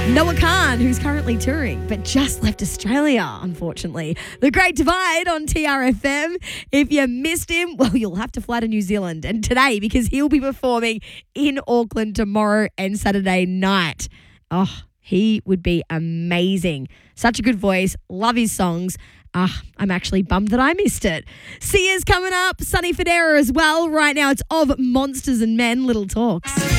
Noah Khan, who's currently touring, but just left Australia, unfortunately. The Great Divide on TRFM. If you missed him, well, you'll have to fly to New Zealand and today because he'll be performing in Auckland tomorrow and Saturday night. Oh, he would be amazing. Such a good voice. Love his songs. I'm actually bummed that I missed it. Sia's coming up. Sonny Fodera as well. Right now it's Of Monsters and Men, Little Talks.